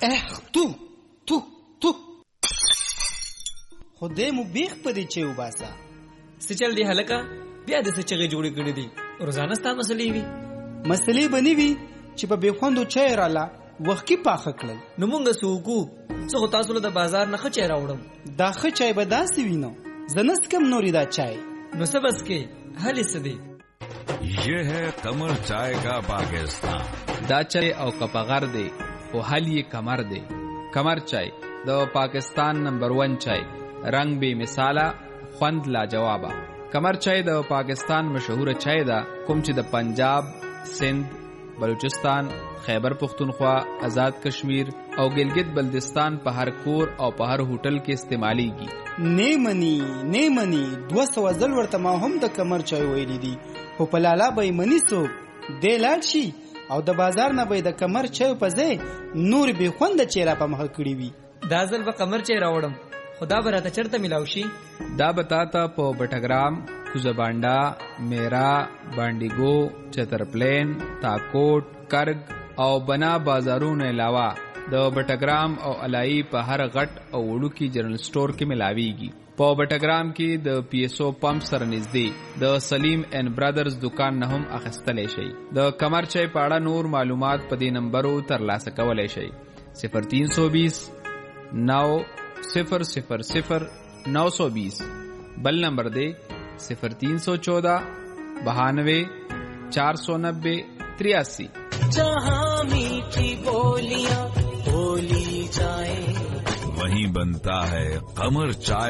تو خدای مو بیخ پدې چې وباسا سچل دی هلکا بیا د سچغه جوړې کړې دي روزانه ستا مسلې وي مسلې بنی وي چې په بخوندو چای رااله وخت کې پاخه کړل نو مونږ سوکو څو تاسو له بازار نه خچای راوړم دا خچای به داسې وینو زنست کم نوري دا چای نو سبس کې حل سدي ये है कमर चाय का पाकिस्तान دا چای او کپغر دی او حل یې کمر دی کمر چای د پاکستان نمبر 1 چای رنگ بے مثاله خوند لا جوابا کمر چای د پاکستان مشهور چای دا کوم چې د پنجاب سندھ بلوچستان خیبر پختونخوا آزاد کشمیر او گلگت بلدستان په هر کور او په هر هوټل کې استعمالیږي نیمنی 200 ځل ورته ما هم د کمر چای ویلي دي خو په لالا به منی سو د لاړ شي او د بازار نه به د کمر چای په ځای نور به خوند چیرې په مخ کړی وي دا ځل به کمر چای راوړم خدا براته چرته ملاو شي دا بتاتا په بټګرام کوزبانډا میرا بانډیګو چترپلین تاکوټ کرګ او بنا بازارونو علاوه د بټګرام او علای په هر غټ او وړوکی جنرال سٹور کې ملاويږي په بټګرام کې د پی ایس او پمپ سره نږدې د سلیم اینڈ برادرز دکان نه هم اخیستلی شي د کمر چای په اړه نور معلومات په دې نمبرو ترلاسه کولی شي 0320 900 920 بل نمبر دے 0314 92 490 83 जहाँ मीठी बोलियां बोली जाए वहीं बनता है कमर चाय